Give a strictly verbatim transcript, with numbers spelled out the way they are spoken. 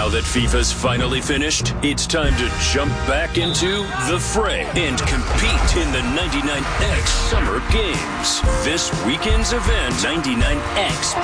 Now that FIFA's finally finished, it's time to jump back into the fray and compete in the ninety-nine X Summer Games. This weekend's event, ninety-nine X